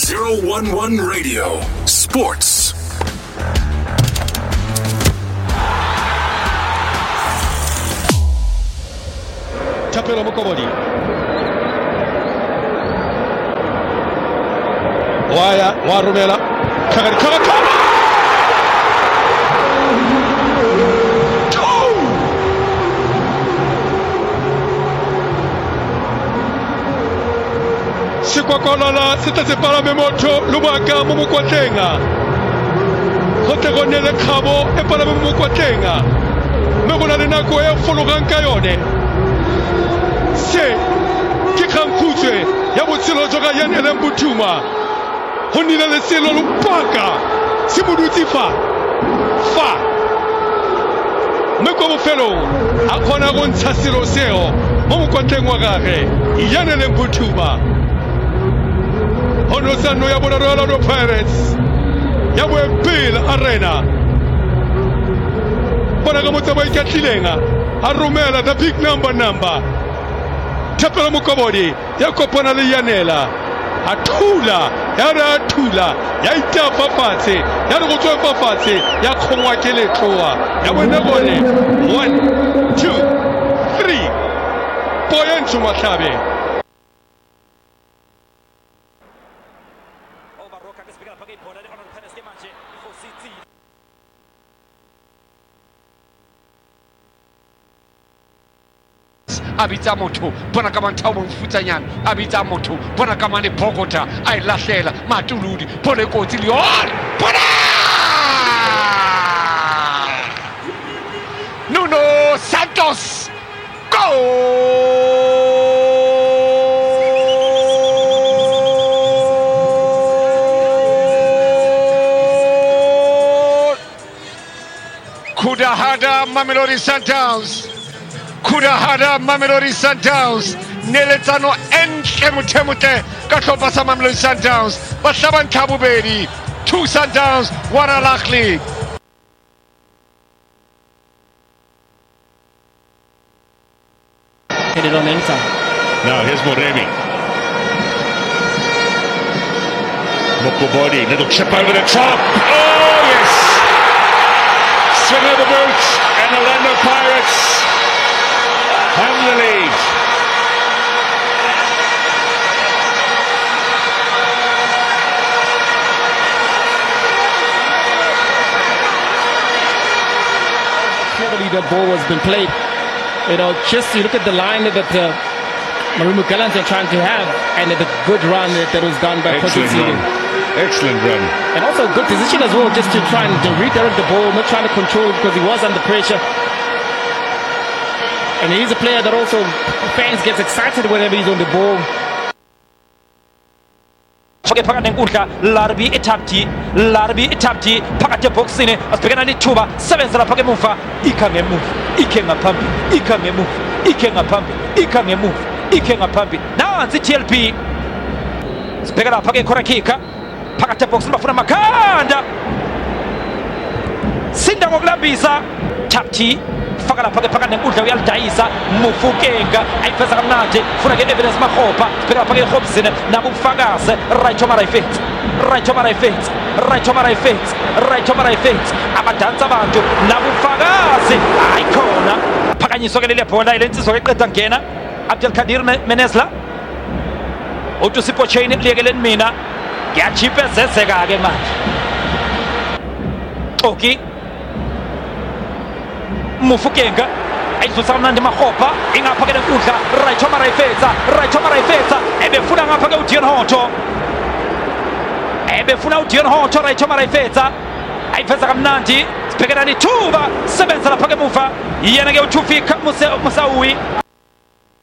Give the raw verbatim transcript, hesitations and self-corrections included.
zero one one Radio Sports. Chapelo Mukobodi. Waya Warumela. Kagari Kagari. Sikwakolala sitasepala memoto lubaka mumukwatenga. Hotegonele khabo epala mumukwatenga. Mekona lenako e fologanka yone. Se ke khankhutswe ya botshelo jo ga yanele Mbuthuma go nile le selo lopaka se bodutsi fa fa meko bofelo a khona go ntsha selo seo mo mokotleng wa gage yanele Mbuthuma ono sa no ya bona Orlando Pirates ya boempele arena bona ka motse ba ikatlilenga a romela the big number number Chapelo Mukobodi ya kopana le yanela a thula ya ra thula ya itapa fatshe ya re go tswa fatshe ya khongwa ke letloa ya bona bone one two three Boyan Chumahlabe abitsa motho bona ka mantha mo mfutsanyana abitsa motho bona ka mane Bogota a ilahlela matuludi bona ikotsi le yona bona Nuno Santos goal Kudahada Mamelodi Sundowns Kudahada Mamelodi Sundowns Neletsano entle mothemothe ka tlhopha sa Mamelodi Sundowns ba hlabantha bobedi two Sundowns one Al Ahly Hit it on the inside. Now here's Moremi. Mukobodi, little chip over the top. Oh yes! Swing of the boot and Orlando Pirates have the lead. Clearly the ball has been played. You know, just you look at the line that uh, Marumo Gallants are trying to have, and the good run that, that was done by Excellent Kotsitsiri. run. Excellent run. And also good position as well, just to try and to redirect the ball, not trying to control it because he was under pressure. And he's a player that also fans gets excited whenever he's on the ball. phakane nkundla Larbi etapti Larbi etapti phakathi boxini asibhekana nethuba sebenza lapha ke emuva ikha ngemuva ikhe ngaphambi ikha ngemuva ikhe ngaphambi ikha ngemuva ikhe ngaphambi nansi T L P sibheka lapha ke khona kick phakathi boxini bafuna makhanda sinda ngokulambisa tapti faka lapha ke phakathi nenkundla uyalidayisa Mufukenga ayiphetha kamnandi funa ke Evidence Makgopa sibheka lapha ke Hobson nabufakazi right Omar effect right Omar effect right Omar effect right Omar effect abadansa abantu nabufakazi ayikhona phakanyiswa ke leli bhola ilensizwa ke qeda ngena Abdul Kadir Menezla uthi sipochain liyekeleni mina ngiyachiphezezeka ke manje Xoki Mufukenga ayisusa kamnandi Makgopa ingapha ke lenkundla right Omar ayifetha right Omar ayifetha ebefuna ngapha ke uDion Hotto ebefuna uDion Hotto right Omar ayifetha ayifetha kamnandi sibhekana nethuba sebenza lapha ke emuva yena ke uThufika Musawi